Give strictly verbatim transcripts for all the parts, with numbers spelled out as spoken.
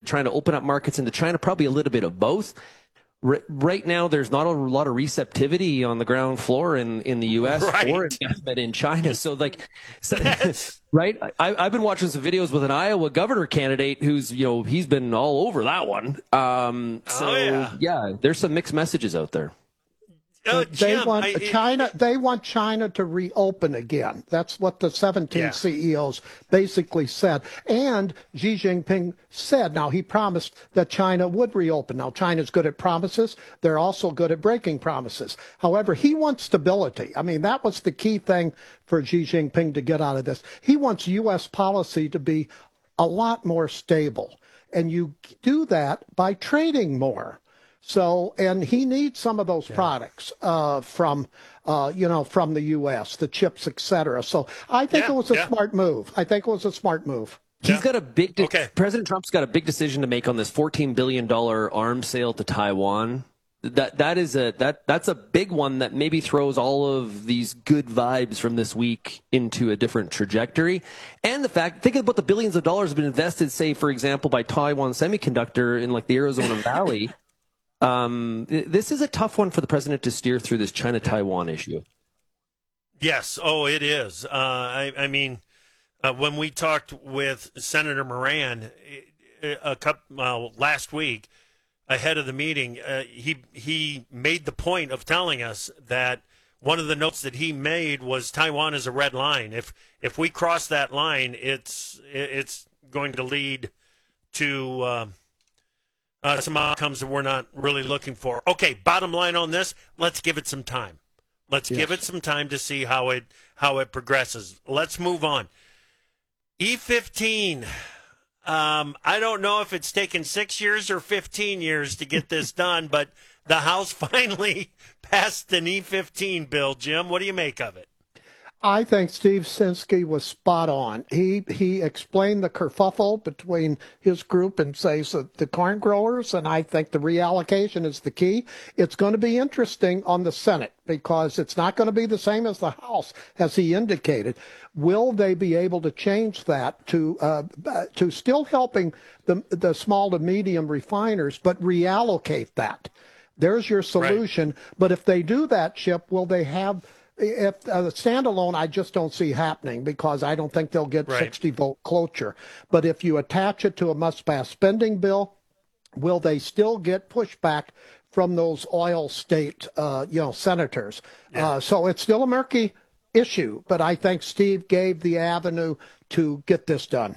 trying to open up markets into China, probably a little bit of both. R- right now, there's not a lot of receptivity on the ground floor in, in the U S Right. for investment in China. So, like, so, right? I, I've been watching some videos with an Iowa governor candidate who's, you know, he's been all over that one. Um, so, oh, yeah. yeah, there's some mixed messages out there. Uh, they Jim, want I, it, China. They want China to reopen again. That's what the seventeen Yeah. C E Os basically said. And Xi Jinping said, now he promised that China would reopen. Now China's good at promises. They're also good at breaking promises. However, he wants stability. I mean, that was the key thing for Xi Jinping to get out of this. He wants U S policy to be a lot more stable, and you do that by trading more. So, and he needs some of those yeah. products uh, from, uh, you know, from the U S, the chips, et cetera. So I think yeah, it was a yeah. smart move. I think it was a smart move. He's yeah. got a big, de- okay. President Trump's got a big decision to make on this fourteen billion dollars arms sale to Taiwan. That that is a that that's a big one that maybe throws all of these good vibes from this week into a different trajectory. And the fact, think about the billions of dollars have been invested, say, for example, by Taiwan Semiconductor in like the Arizona Valley. Um, this is a tough one for the president to steer through this China-Taiwan issue. Yes. Oh, it is. Uh, I, I mean, uh, when we talked with Senator Moran a couple, uh, last week ahead of the meeting, uh, he he made the point of telling us that one of the notes that he made was Taiwan is a red line. If if we cross that line, it's it's going to lead to uh, Uh, some outcomes that we're not really looking for. Okay, bottom line on this, let's give it some time. Let's yes. give it some time to see how it how it progresses. Let's move on. E fifteen. Um, I don't know if it's taken six years or fifteen years to get this done, but the House finally passed an E fifteen bill. Jim, what do you make of it? I think Steve Sinski was spot on. He he explained the kerfuffle between his group and, say, so the corn growers, and I think the reallocation is the key. It's going to be interesting on the Senate because it's not going to be the same as the House, as he indicated. Will they be able to change that to uh, to still helping the the small to medium refiners, but reallocate that? There's your solution. Right. But if they do that, Chip, will they have... If uh, the standalone, I just don't see happening because I don't think they'll get right. sixty vote cloture. But if you attach it to a must-pass spending bill, will they still get pushback from those oil state, uh, you know, senators? Yeah. Uh, so it's still a murky issue, but I think Steve gave the avenue to get this done.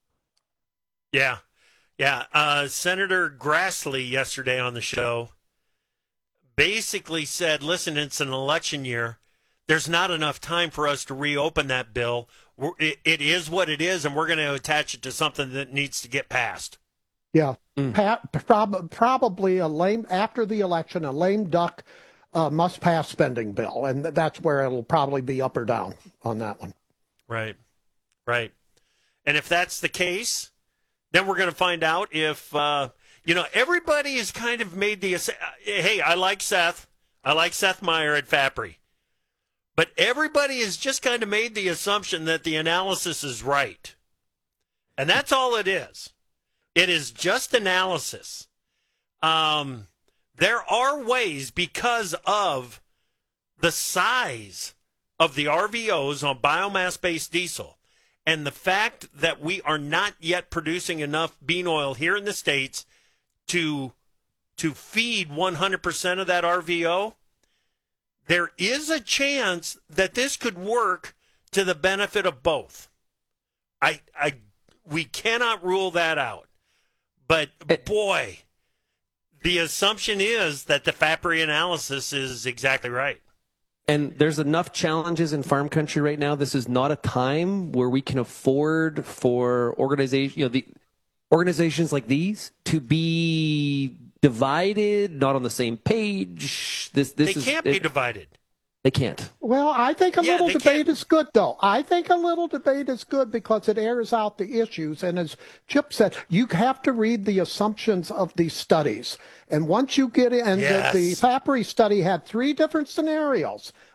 Yeah, yeah. Uh, Senator Grassley yesterday on the show basically said, "Listen, it's an election year. There's not enough time for us to reopen that bill. We're, it, it is what it is, and we're going to attach it to something that needs to get passed." Yeah, mm. pa- prob- probably a lame, after the election, a lame duck uh, must-pass spending bill, and that's where it'll probably be up or down on that one. Right, right. And if that's the case, then we're going to find out if, uh, you know, everybody has kind of made the, hey, I like Seth. I like Seth Meyer at Fabry. But everybody has just kind of made the assumption that the analysis is right. And that's all it is. It is just analysis. Um, there are ways, because of the size of the R V Os on biomass-based diesel and the fact that we are not yet producing enough bean oil here in the States to, to feed one hundred percent of that R V O, there is a chance that this could work to the benefit of both. I, I, we cannot rule that out. But boy, the assumption is that the Fabry analysis is exactly right. And there's enough challenges in farm country right now. This is not a time where we can afford for organization, you know, the organizations like these to be divided, not on the same page. This, this they is, can't it, be divided. They can't. Well, I think a yeah, little debate can't. is good, though. I think a little debate is good because it airs out the issues. And as Chip said, you have to read the assumptions of these studies. And once you get in, and yes. the, the Fabry study had three different scenarios.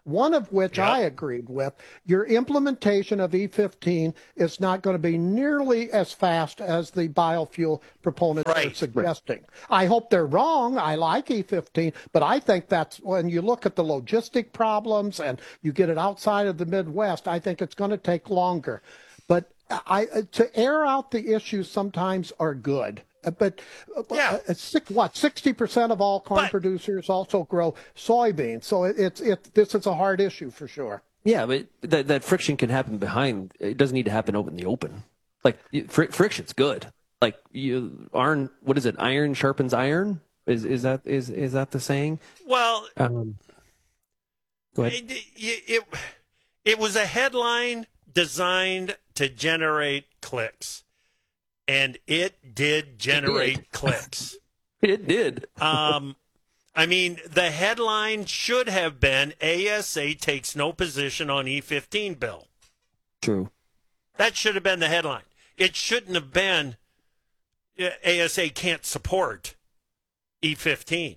one of which Yep. I agreed with. Your implementation of E fifteen is not going to be nearly as fast as the biofuel proponents Right. are suggesting. I hope they're wrong. I like E fifteen, but I think that's when you look at the logistic problems and you get it outside of the Midwest, I think it's going to take longer. But I to air out the issues sometimes are good. But Yeah. uh, six, what sixty percent of all corn But- producers also grow soybeans, so it, it's it. This is a hard issue for sure. Yeah, but that that friction can happen behind. It doesn't need to happen out in the open. Like you- fr- friction's good. Like you iron. What is it? Iron sharpens iron. Is is that is is that the saying? Well, Um, go ahead. it, it, it, it was a headline designed to generate clicks, and it did generate did. clicks. It did. Um, I mean, the headline should have been A S A takes no position on E fifteen bill. True. That should have been the headline. It shouldn't have been uh, A S A can't support E fifteen.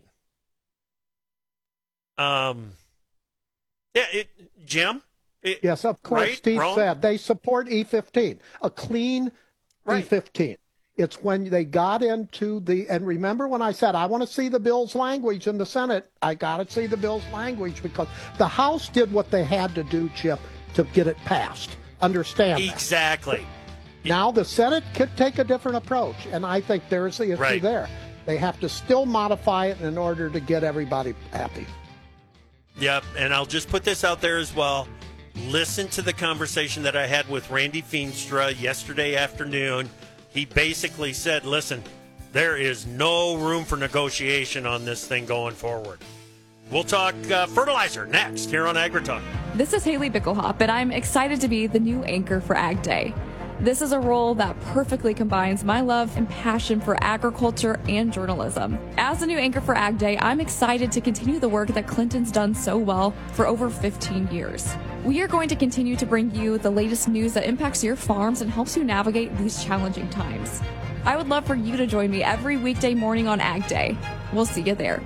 Um, yeah, it, Jim? It, Yes, of course. Right? Steve Wrong? said they support E fifteen, a clean Right. E fifteen. It's when they got into the, and remember when I said, I want to see the bill's language in the Senate, I got to see the bill's language because the House did what they had to do, Chip, to get it passed. Understand that. Exactly. Now the Senate could take a different approach, and I think there's the issue Right. there. They have to still modify it in order to get everybody happy. Yep, and I'll just put this out there as well. Listen to the conversation that I had with Randy Feenstra yesterday afternoon. He basically said, listen, there is no room for negotiation on this thing going forward. We'll talk uh, fertilizer next here on AgriTalk. This is Haley Bickelhop, and I'm excited to be the new anchor for Ag Day. This is a role that perfectly combines my love and passion for agriculture and journalism. As the new anchor for Ag Day, I'm excited to continue the work that Clinton's done so well for over fifteen years. We are going to continue to bring you the latest news that impacts your farms and helps you navigate these challenging times. I would love for you to join me every weekday morning on Ag Day. We'll see you there.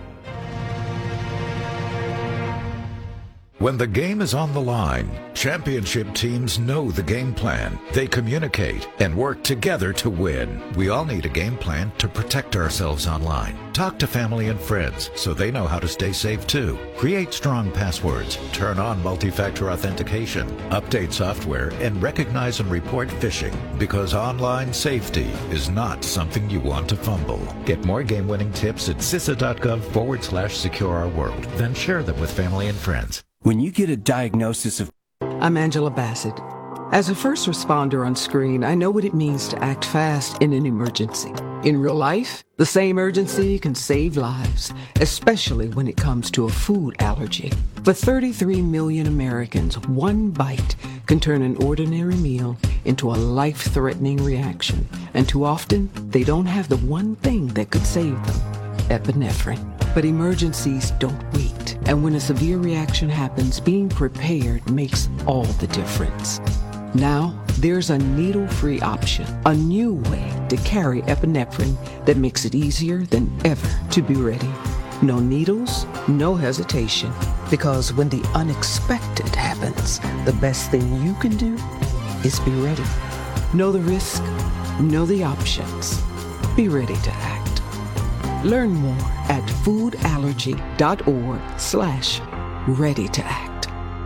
When the game is on the line, championship teams know the game plan. They communicate and work together to win. We all need a game plan to protect ourselves online. Talk to family and friends so they know how to stay safe too. Create strong passwords, turn on multi-factor authentication, update software, and recognize and report phishing, because online safety is not something you want to fumble. Get more game-winning tips at CISA.gov forward slash secure our world. Then share them with family and friends. When you get a diagnosis of... I'm Angela Bassett. As a first responder on screen, I know what it means to act fast in an emergency. In real life, the same urgency can save lives, especially when it comes to a food allergy. For thirty-three million Americans, one bite can turn an ordinary meal into a life-threatening reaction. And too often, they don't have the one thing that could save them, epinephrine. But emergencies don't wait. And when a severe reaction happens, being prepared makes all the difference. Now, there's a needle-free option, a new way to carry epinephrine that makes it easier than ever to be ready. No needles, no hesitation, because when the unexpected happens, the best thing you can do is be ready. Know the risk, know the options. Be ready to act. Learn more at foodallergy.org slash ready to act.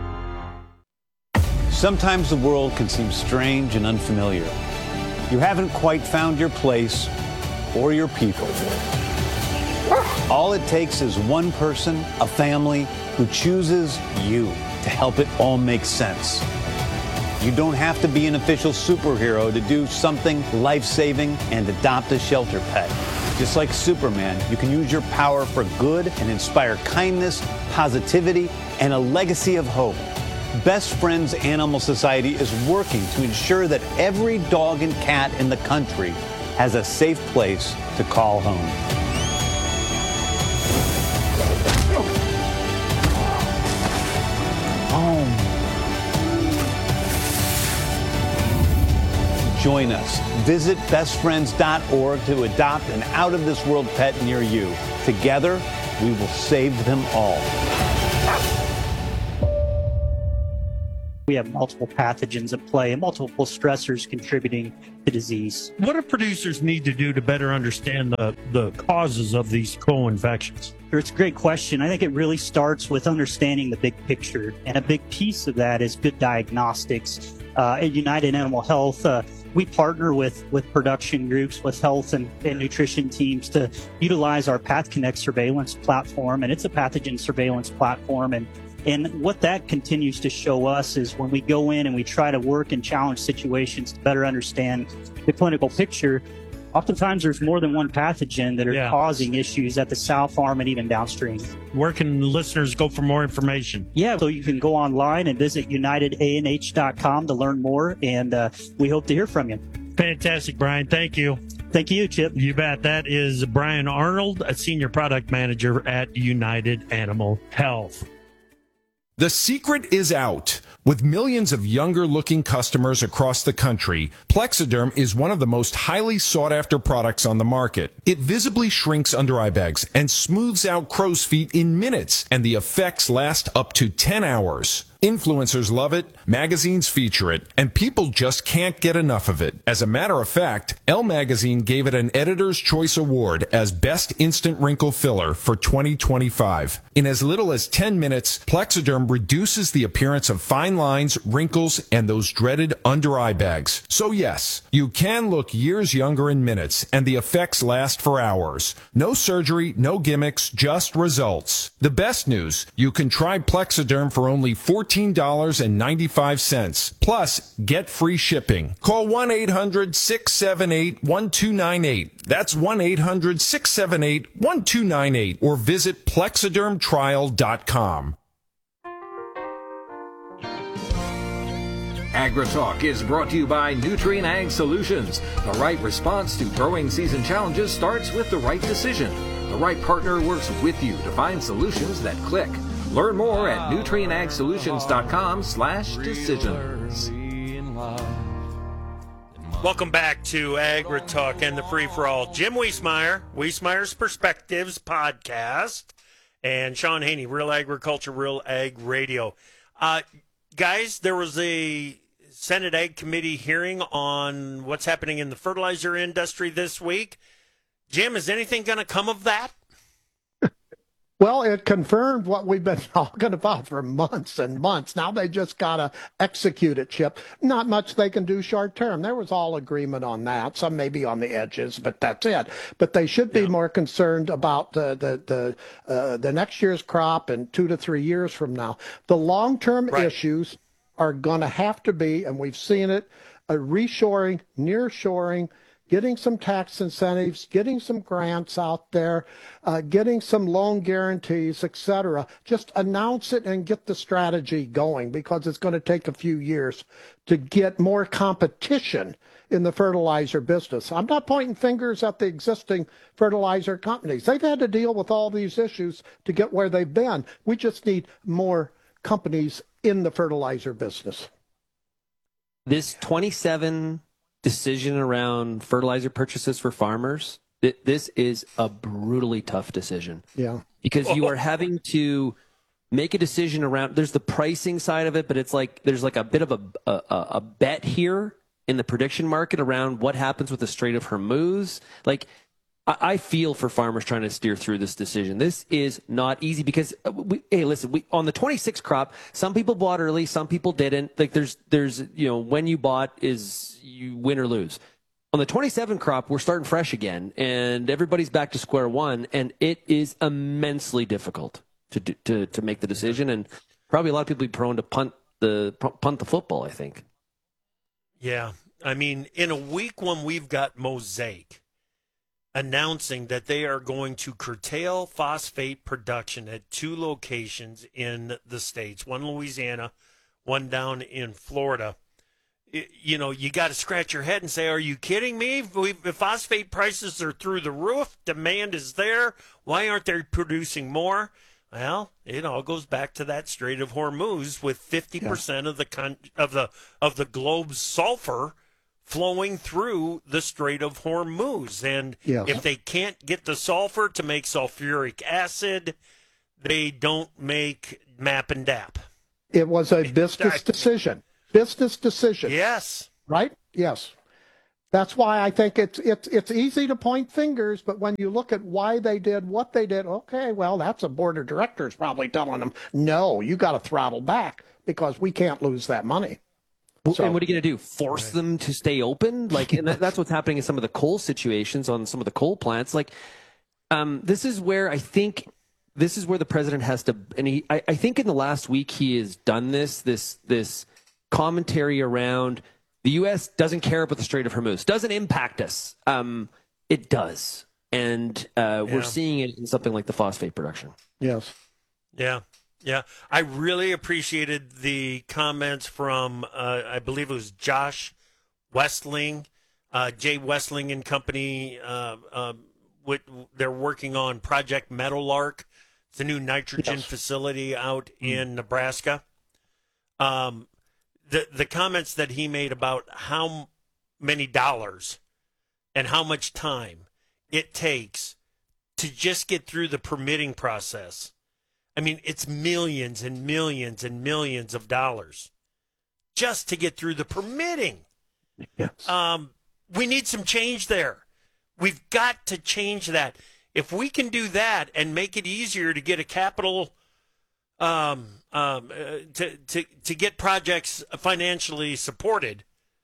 Sometimes the world can seem strange and unfamiliar. You haven't quite found your place or your people. All it takes is one person, a family, who chooses you to help it all make sense. You don't have to be an official superhero to do something life-saving and adopt a shelter pet. Just like Superman, you can use your power for good and inspire kindness, positivity, and a legacy of hope. Best Friends Animal Society is working to ensure that every dog and cat in the country has a safe place to call home. Home. Join us. Visit best friends dot org to adopt an out-of-this-world pet near you. Together, we will save them all. We have multiple pathogens at play and multiple stressors contributing to disease. What do producers need to do to better understand the, the causes of these co-infections? It's a great question. I think it really starts with understanding the big picture. And a big piece of that is good diagnostics. Uh, at United Animal Health, uh, we partner with, with production groups, with health and, and nutrition teams to utilize our PathConnect surveillance platform. And it's a pathogen surveillance platform. And And what that continues to show us is when we go in and we try to work in challenge situations to better understand the clinical picture, oftentimes there's more than one pathogen that are Yeah. causing issues at the sow farm and even downstream. Where can listeners go for more information? Yeah, so you can go online and visit united a n h dot com to learn more, and uh, we hope to hear from you. Fantastic, Brian. Thank you. Thank you, Chip. You bet. That is Brian Arnold, a senior product manager at United Animal Health. The secret is out. With millions of younger-looking customers across the country, Plexiderm is one of the most highly sought-after products on the market. It visibly shrinks under-eye bags and smooths out crow's feet in minutes, and the effects last up to ten hours. Influencers love it, magazines feature it, and people just can't get enough of it. As a matter of fact, Elle Magazine gave it an Editor's Choice Award as Best Instant Wrinkle Filler for twenty twenty-five. In as little as ten minutes, Plexiderm reduces the appearance of fine lines, wrinkles, and those dreaded under-eye bags. So yes, you can look years younger in minutes, and the effects last for hours. No surgery, no gimmicks, just results. The best news, you can try Plexiderm for only fourteen dollars and ninety-five cents. Plus, get free shipping. Call one eight hundred six seven eight one two nine eight. That's one eight hundred six seven eight one two nine eight. Or visit plexiderm trial dot com. AgriTalk is brought to you by Nutrien Ag Solutions. The right response to growing season challenges starts with the right decision. The right partner works with you to find solutions that click. Learn more at nutrien ag solutions dot com slash decisions. Welcome back to AgriTalk and the Free For All. Jim Wiesmeyer, Wiesmeyer's Perspectives podcast, and Sean Haney, Real Agriculture, Real Ag Radio. Uh, guys, there was a Senate Ag Committee hearing on what's happening in the fertilizer industry this week. Jim, is anything going to come of that? Well, it confirmed what we've been talking about for months and months. Now they just got to execute it, Chip. Not much they can do short term. There was all agreement on that. Some maybe on the edges, but that's it. But they should be yeah. more concerned about the the the, uh, the next year's crop and two to three years from now. The long-term right. issues are going to have to be, and we've seen it, a reshoring, nearshoring, getting some tax incentives, getting some grants out there, uh, getting some loan guarantees, et cetera. Just announce it and get the strategy going, because it's going to take a few years to get more competition in the fertilizer business. I'm not pointing fingers at the existing fertilizer companies. They've had to deal with all these issues to get where they've been. We just need more companies in the fertilizer business. This twenty-seven decision around fertilizer purchases for farmers, th- this is a brutally tough decision. Yeah. Because you are having to make a decision around, there's the pricing side of it, but it's like, there's like a bit of a, a, a bet here in the prediction market around what happens with the Strait of Hormuz. Like, I, I feel for farmers trying to steer through this decision. This is not easy because, we, hey, listen, we, on the twenty-six crop, some people bought early, some people didn't. Like, there's, there's, you know, when you bought is, you win or lose. On the twenty-seven crop, we're starting fresh again, and everybody's back to square one, and it is immensely difficult to do, to to make the decision, and probably a lot of people be prone to punt the punt the football, I think. Yeah, I mean, in a week when we've got Mosaic announcing that they are going to curtail phosphate production at two locations in the States, one in Louisiana, one down in Florida. You know, you got to scratch your head and say, are you kidding me? The phosphate prices are through the roof. Demand is there. Why aren't they producing more? Well, it all goes back to that Strait of Hormuz, with fifty percent yeah. of the con- of the of the globe's sulfur flowing through the Strait of Hormuz. And yeah. if they can't get the sulfur to make sulfuric acid, they don't make M A P and D A P. It was a business decision. Business decision. Yes. Right? Yes. That's why I think it's it's it's easy to point fingers, but when you look at why they did what they did, okay, well, that's a board of directors probably telling them, no, you got to throttle back because we can't lose that money. So, and what are you going to do? Force them to stay open? Like, and that, that's what's happening in some of the coal situations on some of the coal plants. Like, um, this is where I think this is where the president has to, and he, I, I think in the last week he has done this, this, this commentary around the U S doesn't care about the Strait of Hormuz, doesn't impact us. Um, it does, and uh, Yeah. we're seeing it in something like the phosphate production. yes. Yeah. Yeah. I really appreciated the comments from, uh, I believe it was Josh Westling, uh, Jay Westling and Company. Uh, uh, with, they're working on Project Meadowlark. It's a new nitrogen Yes. facility out in Nebraska. Um, the the comments that he made about how many dollars and how much time it takes to just get through the permitting process. I mean, it's millions and millions and millions of dollars just to get through the permitting. Yes. Um, we need some change there. We've got to change that. If we can do that and make it easier to get a capital, um, um, uh, to, to, to get projects financially supported,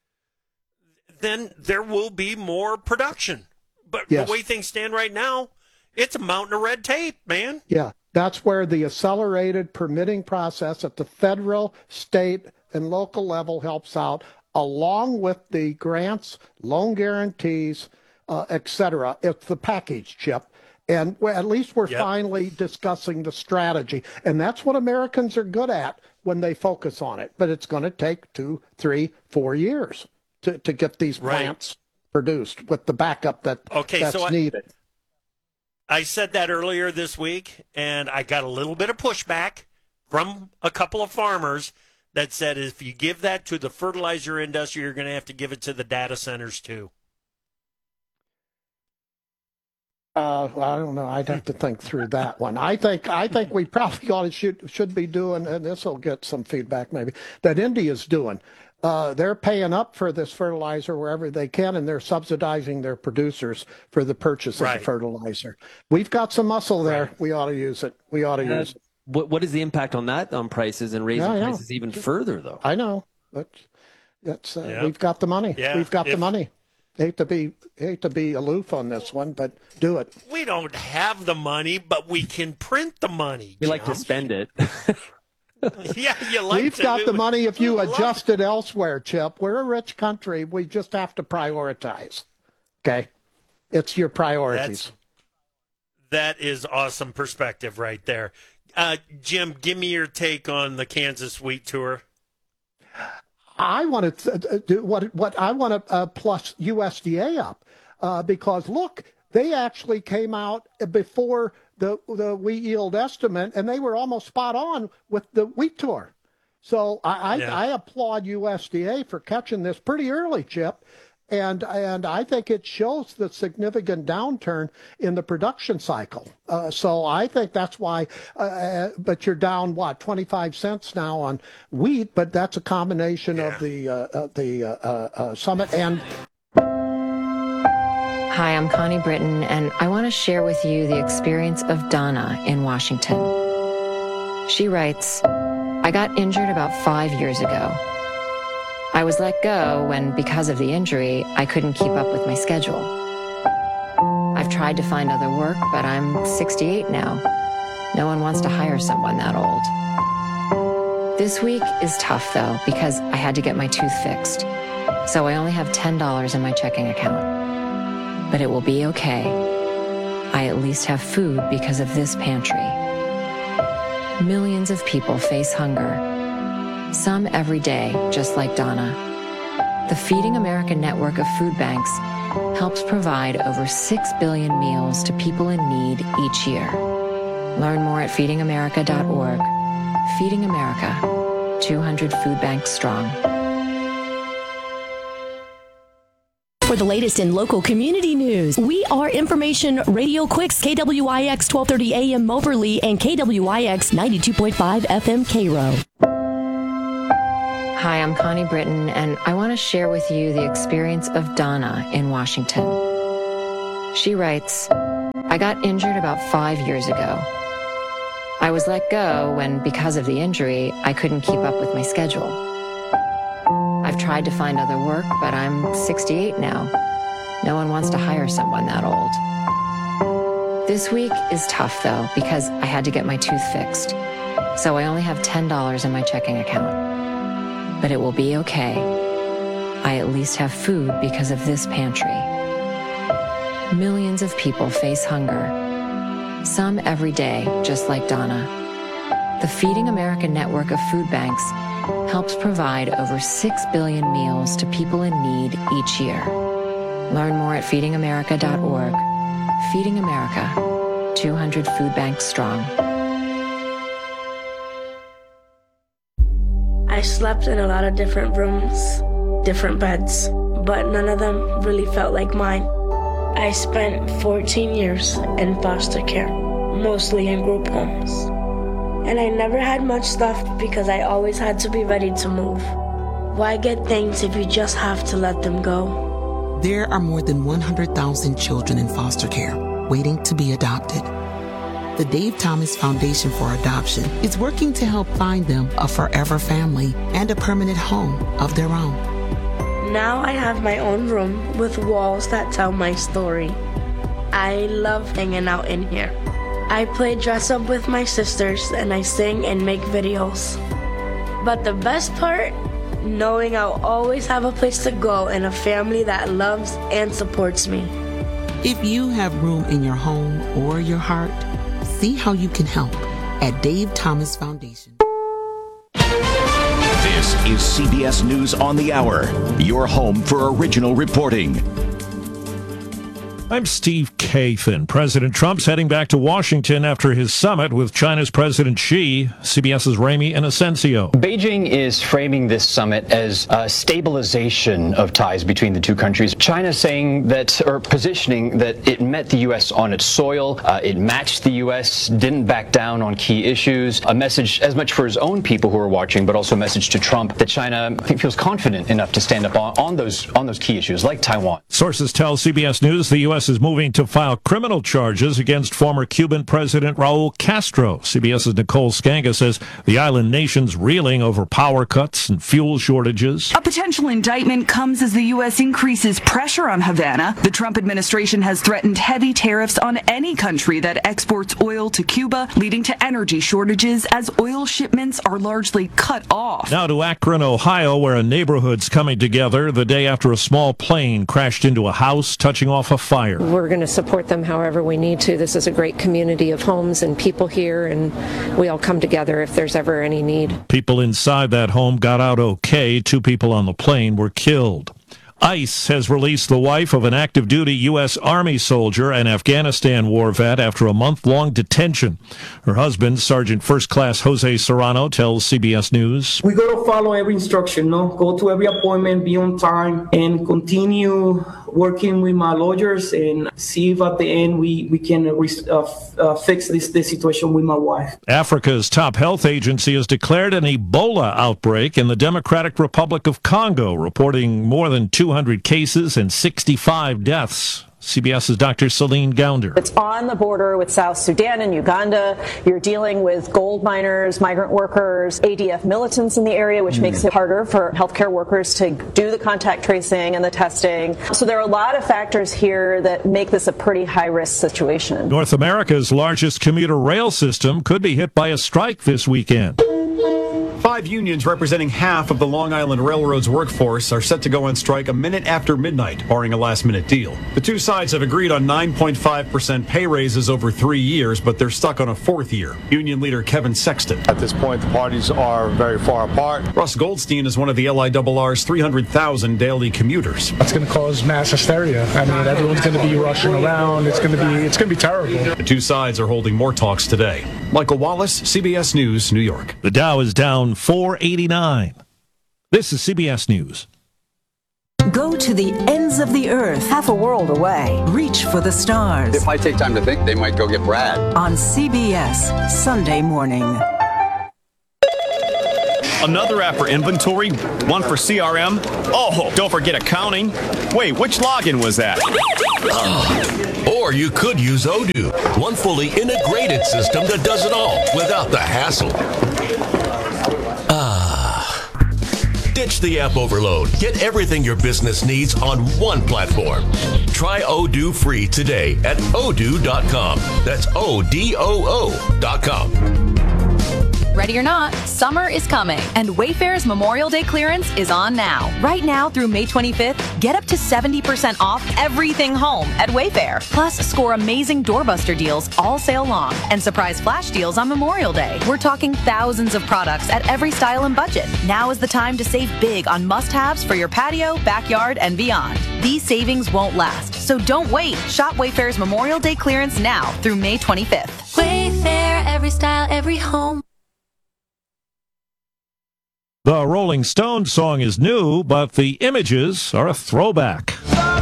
then there will be more production. But Yes. the way things stand right now, it's a mountain of red tape, man. Yeah, that's where the accelerated permitting process at the federal, state, and local level helps out, along with the grants, loan guarantees, uh, et cetera. It's the package, Chip. And well, at least we're Yep. finally discussing the strategy. And that's what Americans are good at when they focus on it. But it's going to take two, three, four years to, to get these Right. plants produced with the backup that Okay, that's so I- needed. I said that earlier this week, and I got a little bit of pushback from a couple of farmers that said if you give that to the fertilizer industry, you're going to have to give it to the data centers too. Uh, well, I don't know. I'd have to think through that one. I think I think we probably ought to should should be doing, and this will get some feedback maybe, that India's doing. Uh, they're paying up for this fertilizer wherever they can, and they're subsidizing their producers for the purchase of Right. the fertilizer. We've got some muscle there. We ought to use it. We ought to Uh, use it. What what is the impact on that on prices and raising Yeah, yeah. prices even further though? I know, but that's uh, Yeah. we've got the money. Yeah, We've got if- the money. Hate to be hate to be aloof on this one, but do it. We don't have the money, but we can print the money. We like to Jim. spend it. Yeah, you like We've to. got the money if you I love adjust it elsewhere, Chip. We're a rich country. We just have to prioritize. Okay? It's your priorities. That's, that is awesome perspective right there. Uh, Jim, give me your take on the Kansas Wheat Tour. I want to uh, do what what I want to uh, plus U S D A up uh, because look, they actually came out before the the wheat yield estimate, and they were almost spot on with the wheat tour. So I I, Yeah. I applaud U S D A for catching this pretty early, Chip. And and I think it shows the significant downturn in the production cycle. Uh, so I think that's why. Uh, but you're down what twenty-five cents now on wheat, but that's a combination of the uh, uh, the uh, uh, uh, summit and. Hi, I'm Connie Britton, and I want to share with you the experience of Donna in Washington. She writes, I got injured about five years ago. I was let go when, because of the injury, I couldn't keep up with my schedule. I've tried to find other work, but I'm sixty-eight now. No one wants to hire someone that old. This week is tough, though, because I had to get my tooth fixed. So I only have ten dollars in my checking account. But it will be okay. I at least have food because of this pantry. Millions of people face hunger. Some every day, just like Donna. The Feeding America network of food banks helps provide over six billion meals to people in need each year. Learn more at feeding america dot org. Feeding America, two hundred food banks strong. For the latest in local community news, we are Information Radio Quicks, K W I X twelve thirty A M Moberly and K W I X ninety-two point five F M Cairo. Hi, I'm Connie Britton, and I want to share with you the experience of Donna in Washington. She writes, I got injured about five years ago. I was let go when, because of the injury, I couldn't keep up with my schedule. I've tried to find other work, but I'm sixty-eight now. No one wants to hire someone that old. This week is tough, though, because I had to get my tooth fixed. So I only have ten dollars in my checking account. But it will be okay. I at least have food because of this pantry. Millions of people face hunger. Some every day, just like Donna. The Feeding America network of food banks helps provide over six billion meals to people in need each year. Learn more at feeding america dot org. Feeding America, two hundred food banks strong. I slept in a lot of different rooms, different beds, but none of them really felt like mine. I spent fourteen years in foster care, mostly in group homes. And I never had much stuff because I always had to be ready to move. Why get things if you just have to let them go? There are more than one hundred thousand children in foster care waiting to be adopted. The Dave Thomas Foundation for Adoption is working to help find them a forever family and a permanent home of their own. Now I have my own room with walls that tell my story. I love hanging out in here. I play dress up with my sisters and I sing and make videos. But the best part, knowing I'll always have a place to go and a family that loves and supports me. If you have room in your home or your heart, see how you can help at Dave Thomas Foundation. This is C B S News on the Hour, your home for original reporting. I'm Steve Kathan. President Trump's heading back to Washington after his summit with China's President Xi. CBS's Ramy Inocencio. Beijing is framing this summit as a stabilization of ties between the two countries. China saying that, or positioning that it met the U S on its soil, uh, it matched the U S, didn't back down on key issues. A message as much for his own people who are watching, but also a message to Trump that China, I think, feels confident enough to stand up on, on those on those key issues, like Taiwan. Sources tell C B S News the U S is moving to file criminal charges against former Cuban President Raul Castro. CBS's Nicole Skanga says the island nation's reeling over power cuts and fuel shortages. A potential indictment comes as the U S increases pressure on Havana. The Trump administration has threatened heavy tariffs on any country that exports oil to Cuba, leading to energy shortages as oil shipments are largely cut off. Now to Akron, Ohio, where a neighborhood's coming together the day after a small plane crashed into a house, touching off a fire. We're going to support them however we need to. This is a great community of homes and people here, and we all come together if there's ever any need. People inside that home got out okay. Two people on the plane were killed. ICE has released the wife of an active-duty U S Army soldier and Afghanistan war vet after a month-long detention. Her husband, Sergeant First Class Jose Serrano, tells C B S News. We got to follow every instruction, no? Go to every appointment, be on time, and continue working with my lawyers and see if at the end we, we can uh, uh, fix this, this situation with my wife. Africa's top health agency has declared an Ebola outbreak in the Democratic Republic of Congo, reporting more than two hundred cases and sixty-five deaths. CBS's Doctor Celine Gounder. It's on the border with South Sudan and Uganda. You're dealing with gold miners, migrant workers, A D F militants in the area, which mm. makes it harder for healthcare workers to do the contact tracing and the testing. So there are a lot of factors here that make this a pretty high-risk situation. North America's largest commuter rail system could be hit by a strike this weekend. Five unions representing half of the Long Island Railroad's workforce are set to go on strike a minute after midnight, barring a last-minute deal. The two sides have agreed on nine point five percent pay raises over three years, but they're stuck on a fourth year. Union leader Kevin Sexton. At this point, the parties are very far apart. Russ Goldstein is one of the L I R R's three hundred thousand daily commuters. That's going to cause mass hysteria. I mean, everyone's going to be rushing around. It's going to be, it's going to be terrible. The two sides are holding more talks today. Michael Wallace, C B S News, New York. The Dow is down four eighty-nine. This is C B S News. Go to the ends of the earth, half a world away. Reach for the stars. If I take time to think, they might go get Brad. On C B S, Sunday morning. Another app for inventory, one for C R M. Oh, don't forget accounting. Wait, which login was that? Or you could use Odoo, one fully integrated system that does it all without the hassle. Ah. Ditch the app overload. Get everything your business needs on one platform. Try Odoo free today at odoo dot com. That's O D O O dot com. Ready or not, summer is coming, and Wayfair's Memorial Day clearance is on now. Right now through May twenty-fifth, get up to seventy percent off everything home at Wayfair. Plus, score amazing doorbuster deals all sale long and surprise flash deals on Memorial Day. We're talking thousands of products at every style and budget. Now is the time to save big on must-haves for your patio, backyard, and beyond. These savings won't last, so don't wait. Shop Wayfair's Memorial Day clearance now through May twenty-fifth. Wayfair, every style, every home. The Rolling Stones song is new, but the images are a throwback.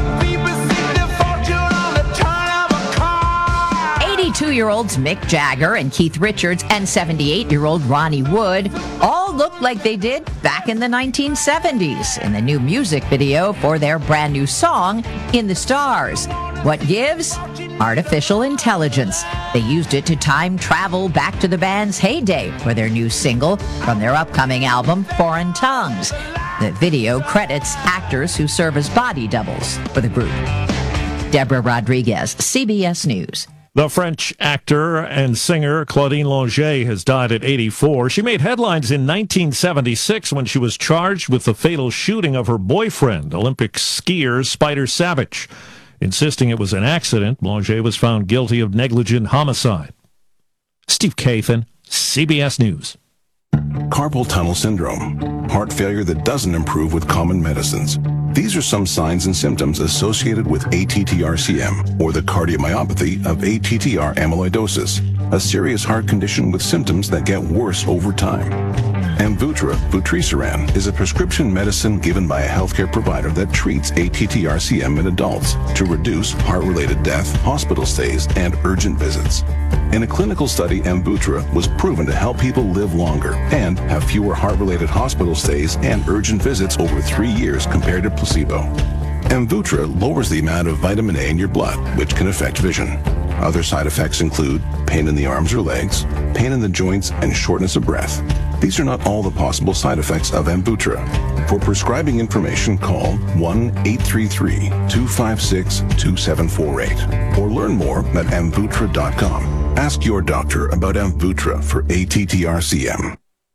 eighty-two-year-olds Mick Jagger and Keith Richards and seventy-eight-year-old Ronnie Wood all look like they did back in the nineteen seventies in the new music video for their brand new song, In the Stars. What gives? Artificial intelligence. They used it to time travel back to the band's heyday for their new single from their upcoming album, Foreign Tongues. The video credits actors who serve as body doubles for the group. Deborah Rodriguez, C B S News. The French actor and singer Claudine Longet has died at eighty-four. She made headlines in nineteen seventy-six when she was charged with the fatal shooting of her boyfriend, Olympic skier Spider Savage. Insisting it was an accident, Longet was found guilty of negligent homicide. Steve Kathan, C B S News. Carpal tunnel syndrome, heart failure that doesn't improve with common medicines. These are some signs and symptoms associated with A T T R C M, or the cardiomyopathy of A T T R amyloidosis, a serious heart condition with symptoms that get worse over time. Amvuttra, vutrisiran, is a prescription medicine given by a healthcare provider that treats A T T R C M in adults to reduce heart-related death, hospital stays, and urgent visits. In a clinical study, Amvuttra was proven to help people live longer and have fewer heart-related hospital stays and urgent visits over three years compared to placebo. Amvuttra lowers the amount of vitamin A in your blood, which can affect vision. Other side effects include pain in the arms or legs, pain in the joints, and shortness of breath. These are not all the possible side effects of Amvuttra. For prescribing information, call one eight three three, two five six, two seven four eight or learn more at amvuttra dot com. Ask your doctor about Amvuttra for A T T R C M.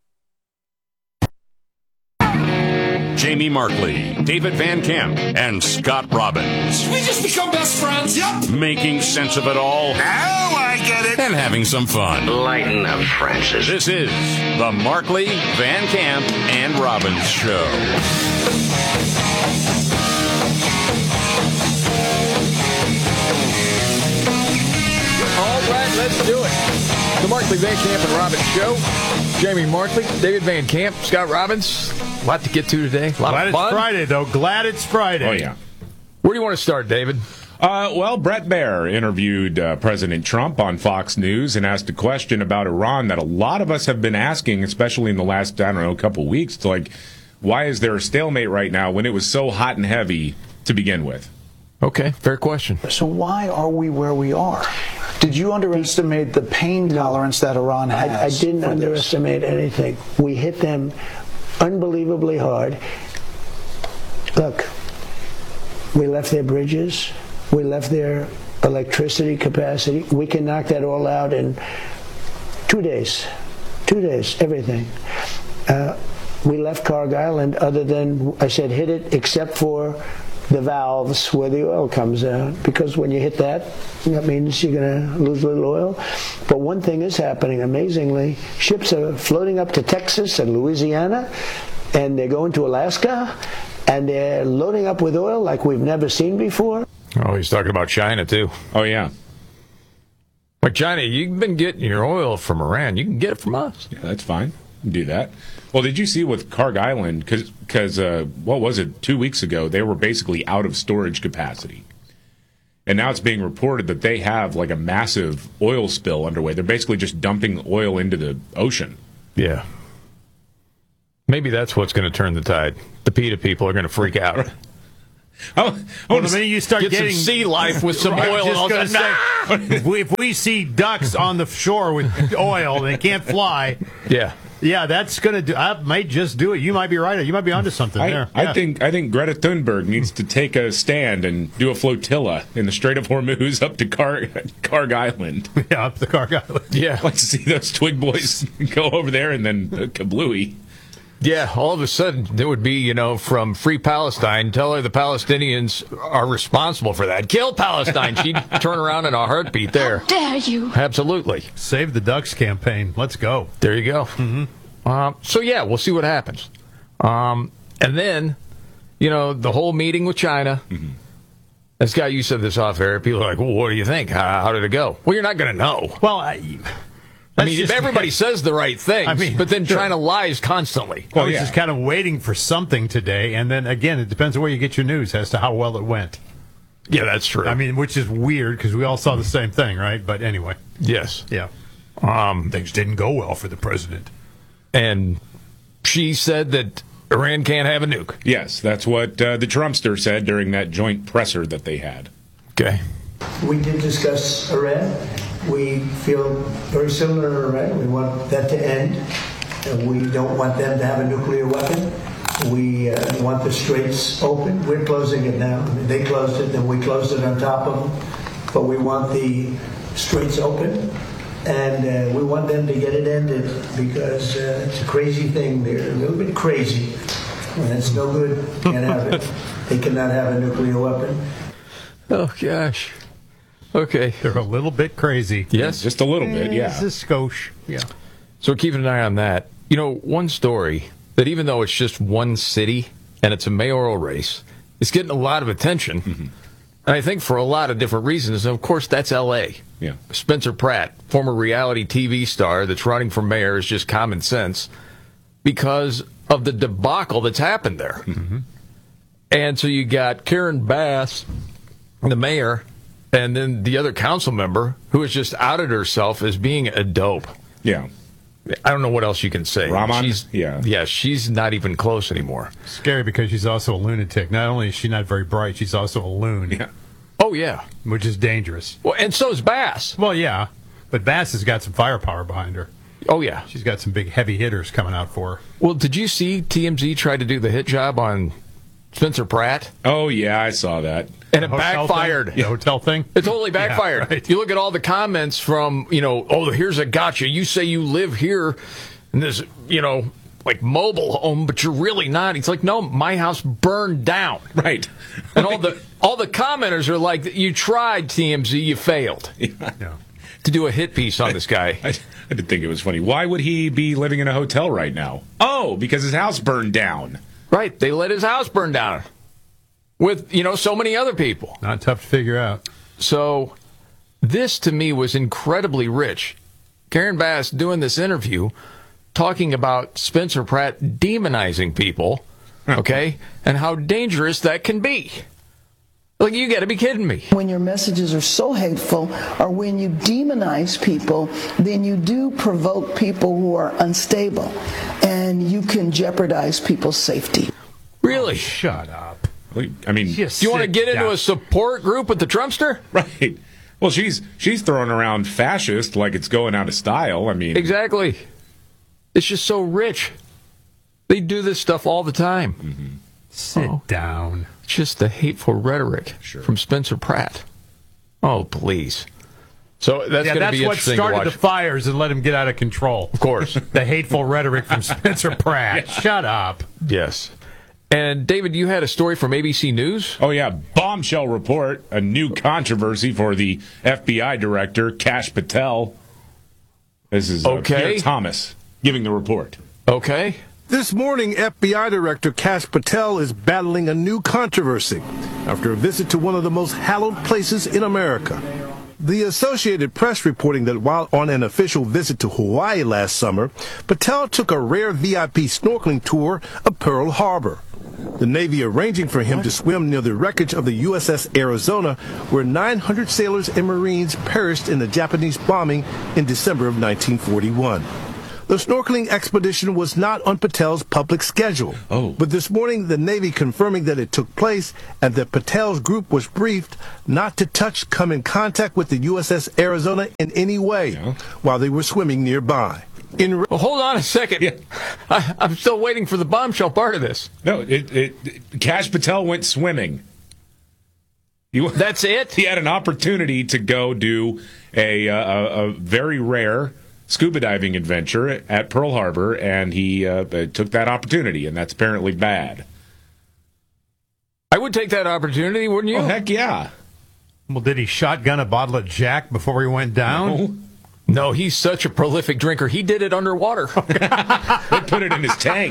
Jamie Markley, David Van Camp, and Scott Robbins. Did we just become best friends? Yep. Making sense of it all. Now I get it. And having some fun. Lighten up, Francis. This is the Markley, Van Camp, and Robbins Show. All right, let's do it. The Markley, Van Camp, and Robbins Show. Jamie Markley, David Van Camp, Scott Robbins. A lot to get to today. A lot Glad of fun. it's Friday, though. Glad it's Friday. Oh, yeah. Where do you want to start, David? Uh, well, Brett Baer interviewed uh, President Trump on Fox News and asked a question about Iran that a lot of us have been asking, especially in the last, I don't know, couple of weeks. It's like, why is there a stalemate right now when it was so hot and heavy to begin with? Okay, fair question. So why are we where we are? Did you underestimate the pain tolerance that Iran has? I, I didn't underestimate anything. We hit them unbelievably hard. Look, we left their bridges, we left their electricity capacity. We can knock that all out in two days. Two days, everything. Uh, we left Cargill, and other than, I said hit it except for the valves where the oil comes out, because when you hit that, that means you're going to lose a little oil. But one thing is happening, amazingly. Ships are floating up to Texas and Louisiana, and they're going to Alaska, and they're loading up with oil like we've never seen before. Oh, he's talking about China, too. Oh, yeah. Like China, you've been getting your oil from Iran. You can get it from us. Yeah, that's fine. Do that. Well, did you see with Carg Island, because uh, what was it, two weeks ago, they were basically out of storage capacity. And now it's being reported that they have like a massive oil spill underway. They're basically just dumping oil into the ocean. Yeah. Maybe that's what's going to turn the tide. The PETA people are going to freak out. Oh, well, the minute you start get getting some sea life with some Right, oil, and just all gonna that. say, if, we, if we see ducks on the shore with oil and they can't fly, yeah, yeah, that's gonna do. I might just do it. You might be right. You might be onto something I, there. I Yeah. think I think Greta Thunberg needs to take a stand and do a flotilla in the Strait of Hormuz up to Car- Karg Island. Yeah, up the Karg Island. Yeah, I'd like to see those twig boys go over there and then uh, kablooey. Yeah, all of a sudden, it would be, you know, from Free Palestine, tell her the Palestinians are responsible for that. Kill Palestine. She'd turn around in a heartbeat there. How dare you? Absolutely. Save the Ducks campaign. Let's go. There you go. Mm-hmm. Um, so, yeah, we'll see what happens. Um, and then, you know, the whole meeting with China. Mm-hmm. And Scott, you said this off air. People are like, well, what do you think? How, how did it go? Well, you're not going to know. Well, I... I mean, if everybody says the right things, I mean, but then sure. China lies constantly. I was yeah. just kind of waiting for something today, and then again, it depends on where you get your news as to how well it went. Yeah, that's true. I mean, which is weird because we all saw the same thing, right? But anyway, yes, yeah, um, things didn't go well for the president, and she said that Iran can't have a nuke. Yes, that's what uh, the Trumpster said during that joint presser that they had. Okay, we did discuss Iran. We feel very similar to Iran. We want that to end. And we don't want them to have a nuclear weapon. We uh, want the straits open. We're closing it now. I mean, they closed it, then we closed it on top of them. But we want the straits open. And uh, we want them to get it ended because uh, it's a crazy thing. They're a little bit crazy. And it's no good. Can't have it. They cannot have a nuclear weapon. Oh, gosh. Okay. They're a little bit crazy. Yes. Just a little bit, yeah. It's a skosh. Yeah. So keeping an eye on that. You know, one story that even though it's just one city and it's a mayoral race, it's getting a lot of attention. Mm-hmm. And I think for a lot of different reasons. And of course, that's L A. Yeah. Spencer Pratt, former reality T V star that's running for mayor, is just common sense because of the debacle that's happened there. Mm-hmm. And so you got Karen Bass, the mayor, and then the other council member who has just outed herself as being a dope. Yeah. I don't know what else you can say. Rahman? She's, yeah. Yeah, she's not even close anymore. Scary because she's also a lunatic. Not only is she not very bright, she's also a loon. Yeah. Oh, yeah. Which is dangerous. Well, and so is Bass. Well, yeah. But Bass has got some firepower behind her. Oh, yeah. She's got some big heavy hitters coming out for her. Well, did you see T M Z try to do the hit job on Spencer Pratt? Oh, yeah, I saw that. And it backfired. Thing? The hotel thing? It totally backfired. Yeah, right. You look at all the comments from, you know, oh, here's a gotcha. You say you live here in this, you know, like mobile home, but you're really not. It's like, no, my house burned down. Right. And all the all the commenters are like, you tried, T M Z, you failed. Yeah. Yeah. To do a hit piece on this guy. I, I did think it was funny. Why would he be living in a hotel right now? Oh, because his house burned down. Right. They let his house burn down with, you know, so many other people. Not tough to figure out. So this, to me, was incredibly rich. Karen Bass doing this interview talking about Spencer Pratt demonizing people, okay, and how dangerous that can be. Like, you got to be kidding me. When your messages are so hateful or when you demonize people, then you do provoke people who are unstable, and you can jeopardize people's safety. Really? Oh, shut up. I mean, do you want to get into down. a support group with the Trumpster? Right. Well, she's she's throwing around fascist like it's going out of style. I mean, exactly. It's just so rich. They do this stuff all the time. Mm-hmm. Sit oh. down. Just the hateful rhetoric sure. from Spencer Pratt. Oh, please. So that's yeah, going to be what interesting started to watch. the fires and let him get out of control. Of course. The hateful rhetoric from Spencer Pratt. Yeah. Shut up. Yes. And, David, you had a story from A B C News? Oh, yeah. Bombshell report. A new controversy for the F B I director, Kash Patel. This is uh, okay. Pierre Thomas giving the report. Okay. This morning, F B I Director Kash Patel is battling a new controversy after a visit to one of the most hallowed places in America. The Associated Press reporting that while on an official visit to Hawaii last summer, Patel took a rare V I P snorkeling tour of Pearl Harbor. The Navy arranging for him to swim near the wreckage of the U S S Arizona, where nine hundred sailors and Marines perished in the Japanese bombing in December of nineteen forty-one. The The snorkeling expedition was not on Patel's public schedule. Oh. But this morning, the Navy confirming that it took place and that Patel's group was briefed not to touch, come in contact with the U S S Arizona in any way yeah. while they were swimming nearby. In well, hold on a second. Yeah. I, I'm still waiting for the bombshell part of this. No, it, it, Kash Patel went swimming. He, That's it? He had an opportunity to go do a, a, a very rare scuba diving adventure at Pearl Harbor, and he uh, took that opportunity, and that's apparently bad. I would take that opportunity, wouldn't you? Oh, heck yeah. Well, did he shotgun a bottle of Jack before he went down? No. No, he's such a prolific drinker. He did it underwater. They put it in his tank.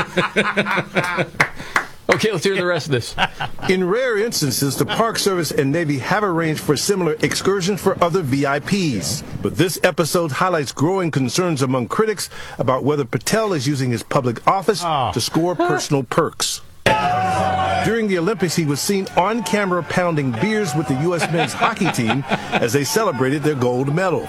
Okay, let's hear the rest of this. In rare instances, the Park Service and Navy have arranged for similar excursions for other V I Ps. But this episode highlights growing concerns among critics about whether Patel is using his public office oh. to score personal perks. During the Olympics, he was seen on camera pounding beers with the U S men's hockey team as they celebrated their gold medal.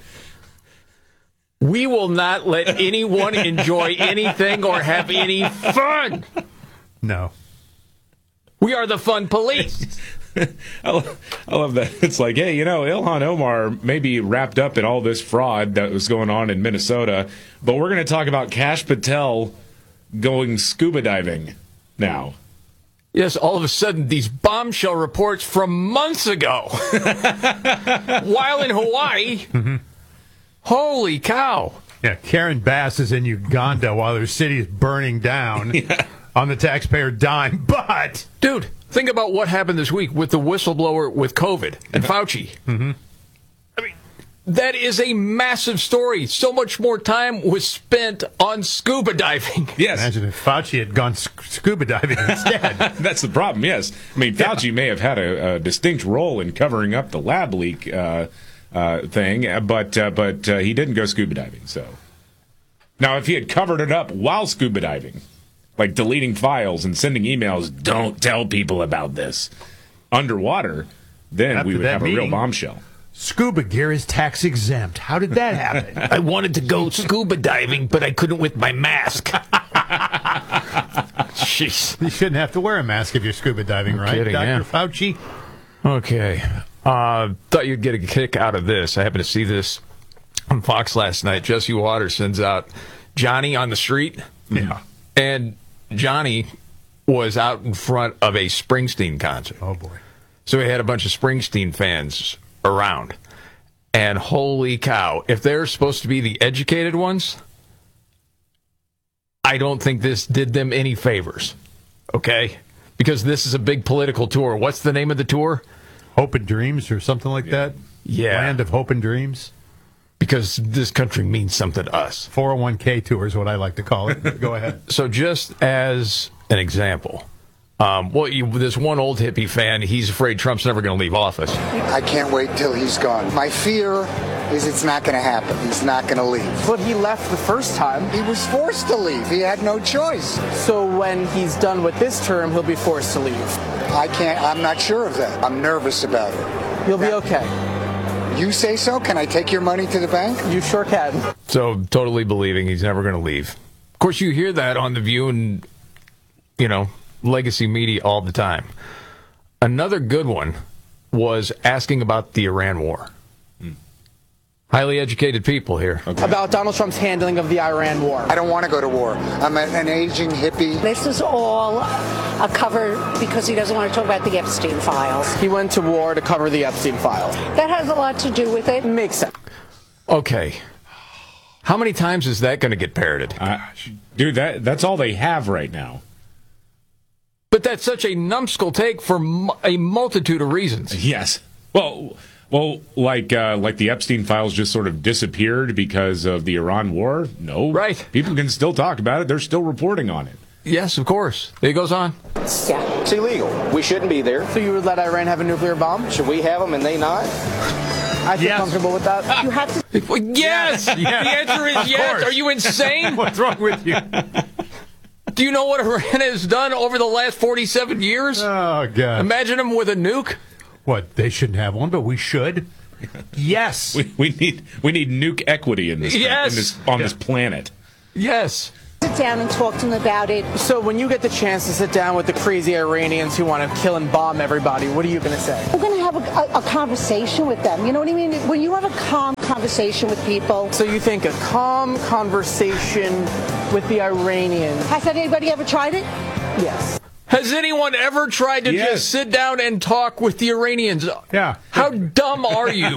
We will not let anyone enjoy anything or have any fun. No. We are the fun police. I love, I love that. It's like, hey, you know, Ilhan Omar may be wrapped up in all this fraud that was going on in Minnesota, but we're going to talk about Kash Patel going scuba diving now. Yes, all of a sudden, these bombshell reports from months ago, while in Hawaii, mm-hmm. Holy cow. Yeah, Karen Bass is in Uganda while their city is burning down. Yeah. On the taxpayer dime, but... Dude, think about what happened this week with the whistleblower with COVID and Fauci. Mm-hmm. I mean, that is a massive story. So much more time was spent on scuba diving. Yes. Imagine if Fauci had gone sc- scuba diving instead. That's the problem, yes. I mean, Fauci yeah. may have had a, a distinct role in covering up the lab leak uh, uh, thing, but, uh, but uh, he didn't go scuba diving, so... Now, if he had covered it up while scuba diving... like deleting files and sending emails, don't tell people about this, underwater, then After we would have meeting, a real bombshell. Scuba gear is tax exempt. How did that happen? I wanted to go scuba diving, but I couldn't with my mask. Jeez. You shouldn't have to wear a mask if you're scuba diving, I'm right, kidding, Doctor yeah. Fauci? Okay. Uh, thought you'd get a kick out of this. I happened to see this on Fox last night. Jesse Waters sends out Johnny on the street. Yeah. And Johnny was out in front of a Springsteen concert. Oh, boy. So he had a bunch of Springsteen fans around. And holy cow, if they're supposed to be the educated ones, I don't think this did them any favors. Okay? Because this is a big political tour. What's the name of the tour? Hope and Dreams or something like that? Yeah. Land of Hope and Dreams? Because this country means something to us. four oh one k tour is what I like to call it. Go ahead. So just as an example, um, well, you, this one old hippie fan, he's afraid Trump's never going to leave office. I can't wait till he's gone. My fear is it's not going to happen. He's not going to leave. But he left the first time. He was forced to leave. He had no choice. So when he's done with this term, he'll be forced to leave. I can't, I'm not sure of that. I'm nervous about it. You'll be okay. You say so? Can I take your money to the bank? You sure can. So totally believing he's never going to leave. Of course, you hear that on The View and, you know, legacy media all the time. Another good one was asking about the Iran war. Hmm. Highly educated people here. Okay. About Donald Trump's handling of the Iran war. I don't want to go to war. I'm an aging hippie. This is all a cover because he doesn't want to talk about the Epstein files. He went to war to cover the Epstein files. That has a lot to do with it. Makes sense. Okay. How many times is that going to get parroted? Uh, dude, that that's all they have right now. But that's such a numbskull take for a multitude of reasons. Yes. Well... Well, like uh, like the Epstein files just sort of disappeared because of the Iran war? No. Right. People can still talk about it. They're still reporting on it. Yes, of course. It goes on. Yeah. It's illegal. We shouldn't be there. So you would let Iran have a nuclear bomb? Should we have them and they not? I feel yes. comfortable with that. You have to. Yes! yes. The answer is of yes. Course. Are you insane? What's wrong with you? Do you know what Iran has done over the last forty-seven years? Oh, God. Imagine them with a nuke. What, they shouldn't have one, but we should? Yes. We, we need we need nuke equity in this, Yes. in this on Yeah. this planet. Yes. Sit down and talk to them about it. So when you get the chance to sit down with the crazy Iranians who want to kill and bomb everybody, what are you going to say? We're going to have a, a, a conversation with them. You know what I mean? When you have a calm conversation with people. So you think a calm conversation with the Iranians? Has anybody ever tried it? Yes. Has anyone ever tried to Yes. just sit down and talk with the Iranians? Yeah. How dumb are you?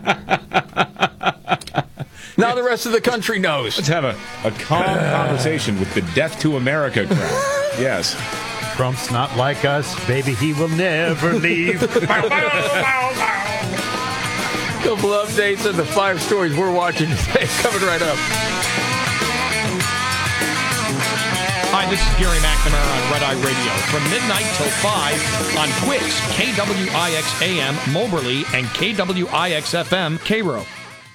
Now the rest of the country knows. Let's have a, a calm conversation with the Death to America crowd. Yes. Trump's not like us, baby. He will never leave. Couple updates on the five stories we're watching today. Coming right up. Hi, this is Gary McNamara on Red Eye Radio. From midnight till five on Quicks, K W I X A M, Moberly, and K W I X F M, Cairo.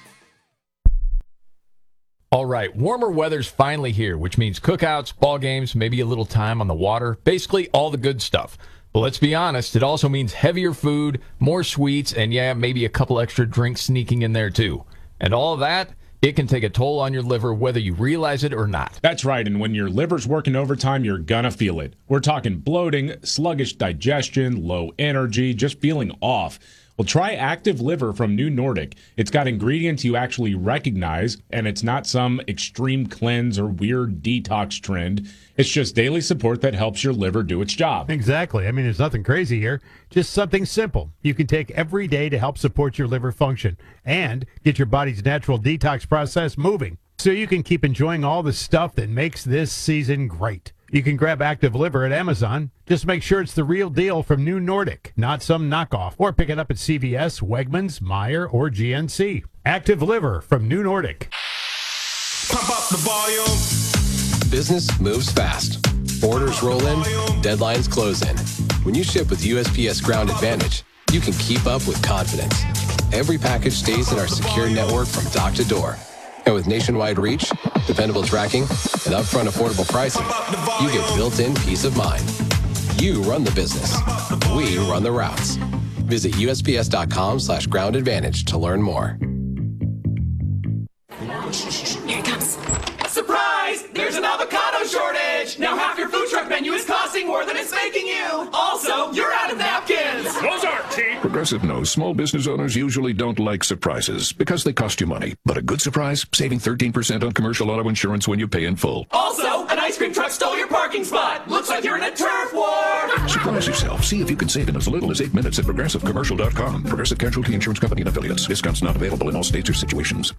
All right, warmer weather's finally here, which means cookouts, ball games, maybe a little time on the water, basically all the good stuff. But let's be honest, it also means heavier food, more sweets, and yeah, maybe a couple extra drinks sneaking in there too. And all of that, it can take a toll on your liver whether you realize it or not. That's right, and when your liver's working overtime, you're gonna feel it. We're talking bloating, sluggish digestion, low energy, just feeling off. Well, try Active Liver from New Nordic. It's got ingredients you actually recognize, and it's not some extreme cleanse or weird detox trend. It's just daily support that helps your liver do its job. Exactly. I mean, there's nothing crazy here. Just something simple you can take every day to help support your liver function and get your body's natural detox process moving so you can keep enjoying all the stuff that makes this season great. You can grab Active Liver at Amazon. Just make sure it's the real deal from New Nordic, not some knockoff. Or pick it up at C V S, Wegmans, Meijer, or G N C. Active Liver from New Nordic. Pump up the volume. Business moves fast. Orders roll in, deadlines close in. When you ship with U S P S Ground Advantage, you can keep up with confidence. Every package stays in our secure network from dock to door. And with nationwide reach, dependable tracking, and upfront affordable pricing, you get built-in peace of mind. You run the business. We run the routes. Visit U S P S dot com slash ground advantage to learn more. Here it comes. Surprise! There's an avocado shortage! Now half your food truck menu is costing more than it's making you! Also, you're out of napkins! Those aren't cheap! Progressive knows small business owners usually don't like surprises because they cost you money. But a good surprise, saving thirteen percent on commercial auto insurance when you pay in full. Also, an ice cream truck stole your parking spot! Looks like you're in a turf war! Surprise yourself. See if you can save in as little as eight minutes at progressive commercial dot com. Progressive Casualty Insurance Company and affiliates. Discounts not available in all states or situations.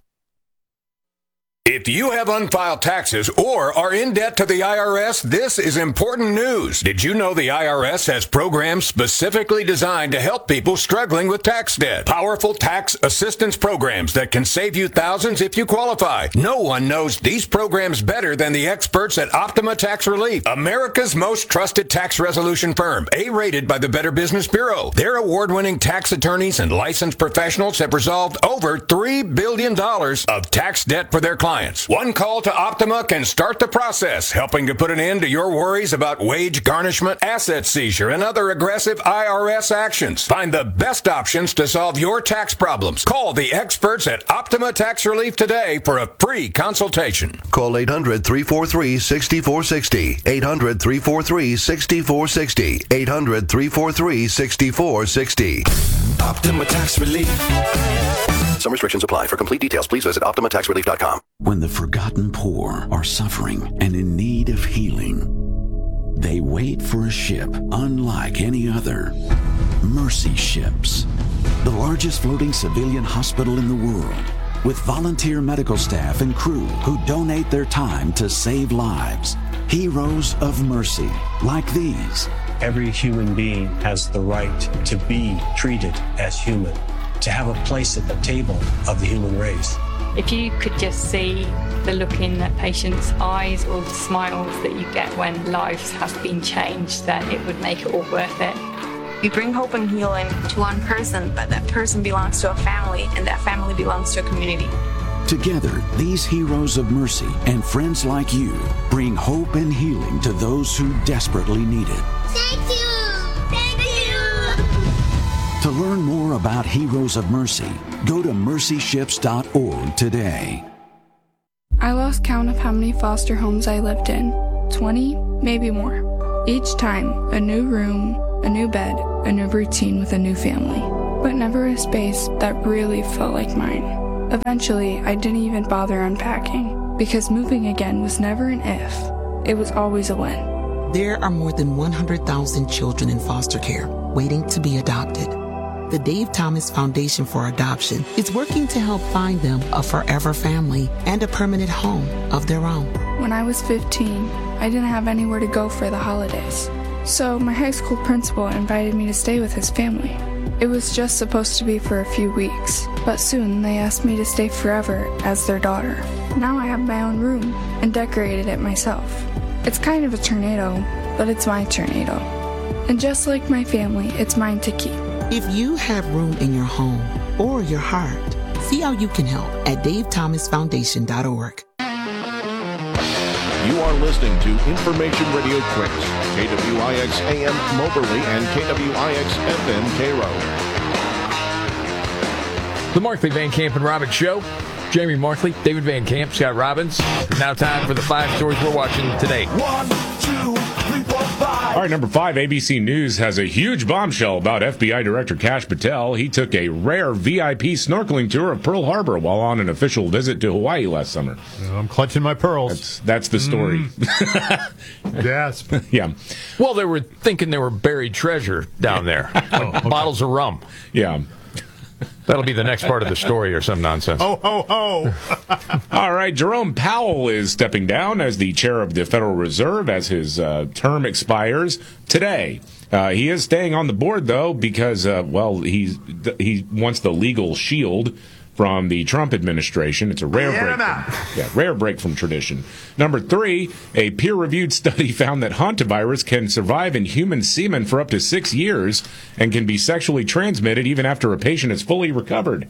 If you have unfiled taxes or are in debt to the I R S, this is important news. Did you know the I R S has programs specifically designed to help people struggling with tax debt? Powerful tax assistance programs that can save you thousands if you qualify. No one knows these programs better than the experts at Optima Tax Relief, America's most trusted tax resolution firm, A-rated by the Better Business Bureau. Their award-winning tax attorneys and licensed professionals have resolved over three billion dollars of tax debt for their clients. One call to Optima can start the process, helping to put an end to your worries about wage garnishment, asset seizure, and other aggressive I R S actions. Find the best options to solve your tax problems. Call the experts at Optima Tax Relief today for a free consultation. Call eight hundred, three four three, six four six zero. eight hundred, three four three, six four six zero. eight hundred, three four three, six four six zero. Optima Tax Relief. Some restrictions apply. For complete details, please visit optima tax relief dot com. When the forgotten poor are suffering and in need of healing, they wait for a ship unlike any other. Mercy Ships, the largest floating civilian hospital in the world, with volunteer medical staff and crew who donate their time to save lives. Heroes of mercy, like these. Every human being has the right to be treated as human, to have a place at the table of the human race. If you could just see the look in a patient's eyes or the smiles that you get when lives have been changed, then it would make it all worth it. We bring hope and healing to one person, but that person belongs to a family, and that family belongs to a community. Together, these heroes of mercy and friends like you bring hope and healing to those who desperately need it. Thank you! Thank you! To learn more about Heroes of Mercy, Go to mercy ships dot org today. I lost count of how many foster homes I lived in. twenty, maybe more. Each time, a new room, a new bed, a new routine with a new family. But never a space that really felt like mine. Eventually, I didn't even bother unpacking, because moving again was never an if. It was always a when. There are more than one hundred thousand children in foster care waiting to be adopted. The Dave Thomas Foundation for Adoption is working to help find them a forever family and a permanent home of their own. When I was fifteen, I didn't have anywhere to go for the holidays. So my high school principal invited me to stay with his family. It was just supposed to be for a few weeks, but soon they asked me to stay forever as their daughter. Now I have my own room and decorated it myself. It's kind of a tornado, but it's my tornado. And just like my family, it's mine to keep. If you have room in your home or your heart, see how you can help at dave thomas foundation dot org. You are listening to Information Radio Quicks, K W I X A M Moberly and K W I X F M Cairo. The Markley, Van Camp, and Robbins Show. Jamie Markley, David Van Camp, Scott Robbins. Now time for the five stories we're watching today. One, two, three, four, five. All right, number five, A B C News has a huge bombshell about F B I Director Kash Patel. He took a rare V I P snorkeling tour of Pearl Harbor while on an official visit to Hawaii last summer. I'm clutching my pearls. That's, that's the story. Mm. Gasp. Yeah. Well, they were thinking there were buried treasure down there. Oh, okay. Bottles of rum. Yeah. That'll be the next part of the story or some nonsense. Oh, ho, ho. All right, Jerome Powell is stepping down as the chair of the Federal Reserve as his uh, term expires today. Uh, he is staying on the board, though, because, uh, well, he's, he wants the legal shield from the Trump administration. It's a rare break. From, yeah, rare break from tradition. Number three, a peer-reviewed study found that hantavirus can survive in human semen for up to six years and can be sexually transmitted even after a patient is fully recovered.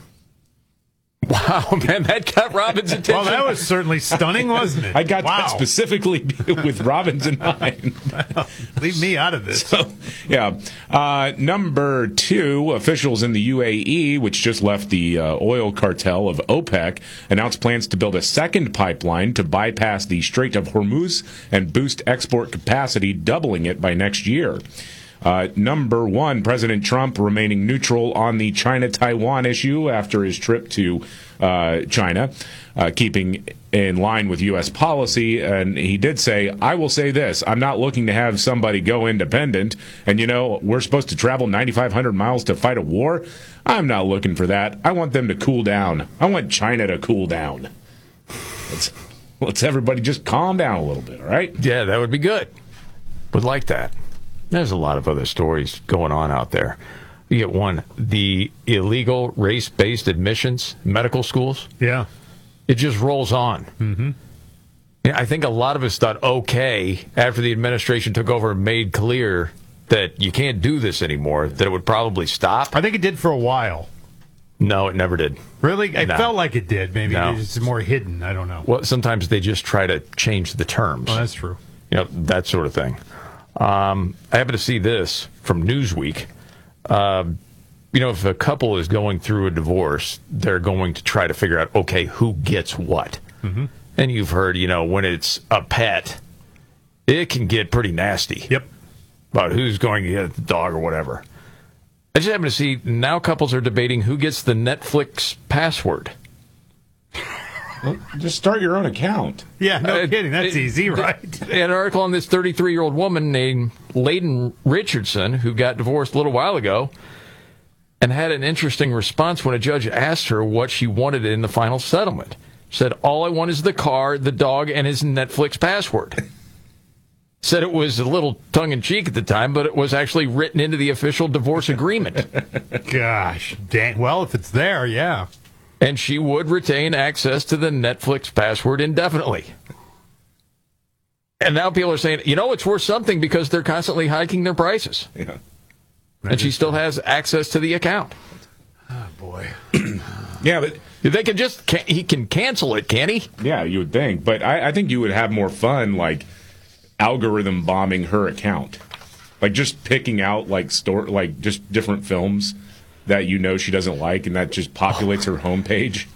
Wow, man, that got Robbins' attention. Well, that was certainly stunning, wasn't it? I got wow. that specifically with Robbins in mind. Leave me out of this. So, yeah. Uh, number two, officials in the U A E, which just left the uh, oil cartel of OPEC, announced plans to build a second pipeline to bypass the Strait of Hormuz and boost export capacity, doubling it by next year. Uh, number one, President Trump remaining neutral on the China-Taiwan issue after his trip to uh, China, uh, keeping in line with U S policy. And he did say, I will say this, I'm not looking to have somebody go independent. And, you know, we're supposed to travel ninety-five hundred miles to fight a war. I'm not looking for that. I want them to cool down. I want China to cool down. Let's, let's everybody just calm down a little bit, all right? Yeah, that would be good. Would like that. There's a lot of other stories going on out there. You get one, the illegal race-based admissions, medical schools. Yeah. It just rolls on. Mm-hmm. Yeah, I think a lot of us thought, okay, after the administration took over and made clear that you can't do this anymore, that it would probably stop. I think it did for a while. No, it never did. Really? It no. felt like it did. Maybe no. it's more hidden. I don't know. Well, sometimes they just try to change the terms. Oh, that's true. You know, that sort of thing. Um, I happen to see this from Newsweek. Uh, you know, if a couple is going through a divorce, they're going to try to figure out, okay, who gets what. Mm-hmm. And you've heard, you know, when it's a pet, it can get pretty nasty. Yep. About who's going to get the dog or whatever. I just happen to see now couples are debating who gets the Netflix password. Well, just start your own account. Yeah, no Uh, kidding. That's it- easy, right? An article on this thirty-three-year-old woman named Layden Richardson, who got divorced a little while ago, and had an interesting response when a judge asked her what she wanted in the final settlement. She said, all I want is the car, the dog, and his Netflix password. Said it was a little tongue-in-cheek at the time, but it was actually written into the official divorce agreement. Gosh, dang. Well, if it's there, yeah. And she would retain access to the Netflix password indefinitely. And now people are saying, you know, it's worth something because they're constantly hiking their prices. Yeah. And she still has access to the account. Oh, boy. Yeah, but they can just, can, he can cancel it, can he? Yeah, you would think. But I, I think you would have more fun, like, algorithm bombing her account. Like, just picking out, like, store, like just different films that you know she doesn't like, and that just populates her homepage.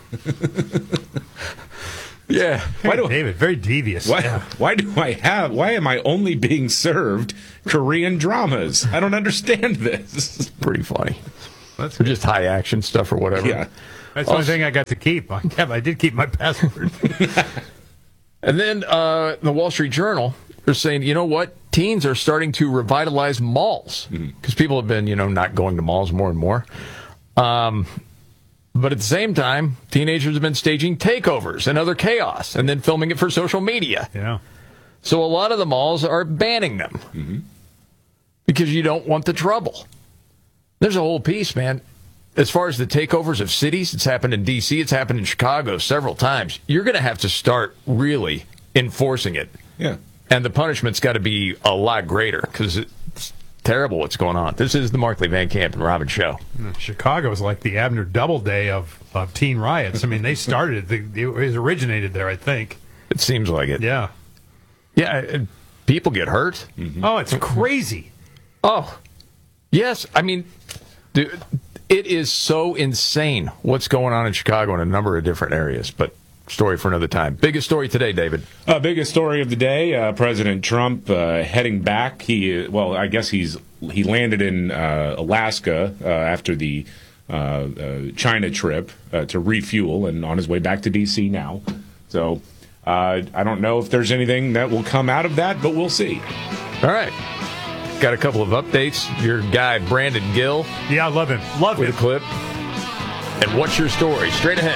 Yeah. Why do David, very devious. Why, Yeah. why do I have? Why am I only being served Korean dramas? I don't understand this. Pretty funny. That's or just high action stuff or whatever. Yeah. That's the only thing I got to keep. I, I did keep my password. And then uh, the Wall Street Journal are saying, you know what? Teens are starting to revitalize malls because mm-hmm. people have been, you know, not going to malls more and more. Um, but at the same time, teenagers have been staging takeovers and other chaos and then filming it for social media. Yeah. So a lot of the malls are banning them mm-hmm. because you don't want the trouble. There's a whole piece, man. As far as the takeovers of cities, it's happened in D C, it's happened in Chicago several times. You're going to have to start really enforcing it. Yeah. And the punishment's got to be a lot greater because it's terrible what's going on. This is the Markley, Van Camp, and Robin Show. Chicago is like the Abner Doubleday of, of teen riots. I mean, they started, it, it originated there, I think. It seems like it. Yeah. Yeah, people get hurt. Mm-hmm. Oh, it's crazy. Oh, yes. I mean, dude, it is so insane what's going on in Chicago in a number of different areas, but story for another time. Biggest story today, David. Uh, biggest story of the day, uh, President Trump uh, heading back. He, well, I guess he's he landed in uh, Alaska uh, after the uh, uh, China trip uh, to refuel and on his way back to D C now. So uh, I don't know if there's anything that will come out of that, but we'll see. All right. Got a couple of updates. Your guy, Brandon Gill. Yeah, I love him. Love with him. a clip. And what's your story? Straight ahead.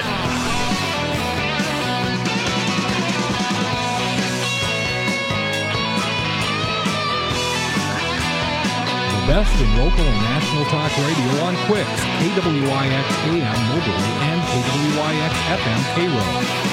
The best in local and national talk radio on Quicks, K W I X A M Moberly and K W I X F M Cairo.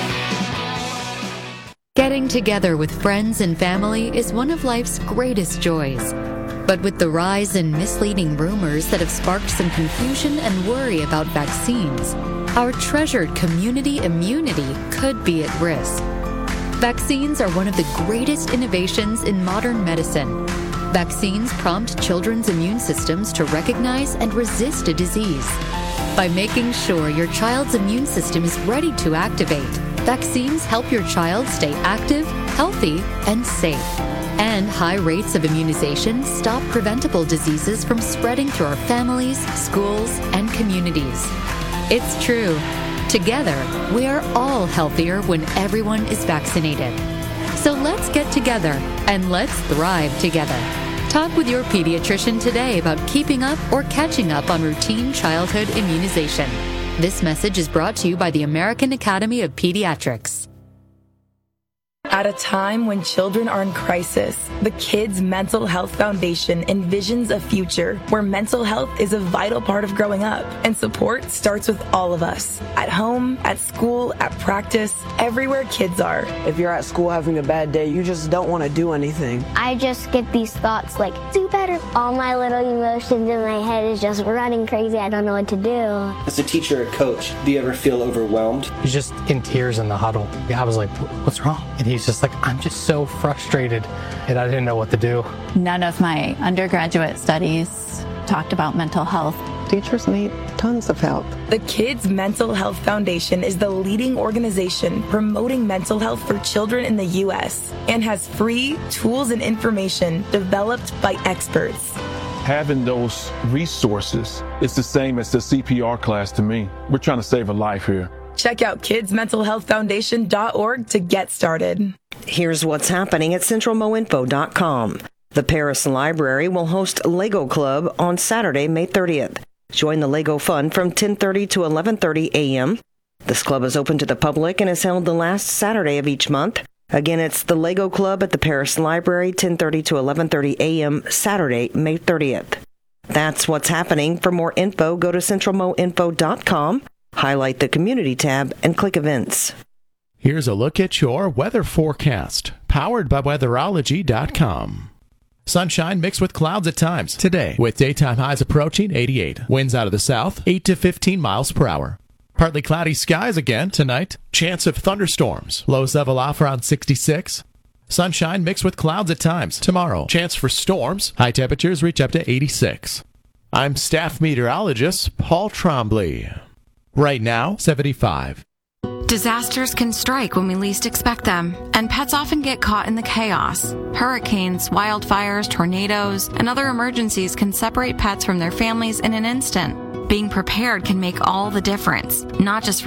Getting together with friends and family is one of life's greatest joys. But with the rise in misleading rumors that have sparked some confusion and worry about vaccines, our treasured community immunity could be at risk. Vaccines are one of the greatest innovations in modern medicine. Vaccines prompt children's immune systems to recognize and resist a disease. By making sure your child's immune system is ready to activate, vaccines help your child stay active, healthy, and safe. And high rates of immunization stop preventable diseases from spreading through our families, schools, and communities. It's true. Together, we are all healthier when everyone is vaccinated. So let's get together and let's thrive together. Talk with your pediatrician today about keeping up or catching up on routine childhood immunization. This message is brought to you by the American Academy of Pediatrics. At a time when children are in crisis, the Kids Mental Health Foundation envisions a future where mental health is a vital part of growing up, and support starts with all of us. At home, at school, at practice, everywhere kids are. If you're at school having a bad day, you just don't want to do anything. I just get these thoughts like, do better. All my little emotions in my head is just running crazy. I don't know what to do. As a teacher or coach, do you ever feel overwhelmed? He's just in tears in the huddle. I was like, what's wrong? And he's just like, I'm just so frustrated, and I didn't know what to do. None of my undergraduate studies talked about mental health. Teachers need tons of help. The Kids Mental Health Foundation is the leading organization promoting mental health for children in the U S and has free tools and information developed by experts. Having those resources is the same as the C P R class to me. We're trying to save a life here. Check out kids mental health foundation dot org to get started. Here's what's happening at central mo info dot com. The Paris Library will host Lego Club on Saturday, May thirtieth. Join the Lego Fun from ten thirty to eleven thirty a.m. This club is open to the public and is held the last Saturday of each month. Again, it's the Lego Club at the Paris Library, ten thirty to eleven thirty a.m. Saturday, May thirtieth. That's what's happening. For more info, go to central mo info dot com. Highlight the Community tab and click Events. Here's a look at your weather forecast, powered by weatherology dot com. Sunshine mixed with clouds at times today, with daytime highs approaching eighty-eight. Winds out of the south, eight to fifteen miles per hour. Partly cloudy skies again tonight. Chance of thunderstorms. Lows level off around sixty-six. Sunshine mixed with clouds at times tomorrow. Chance for storms. High temperatures reach up to eighty-six. I'm staff meteorologist Paul Trombley. Right now, seventy-five. Disasters can strike when we least expect them, and pets often get caught in the chaos. Hurricanes, wildfires, tornadoes, and other emergencies can separate pets from their families in an instant. Being prepared can make all the difference, not just for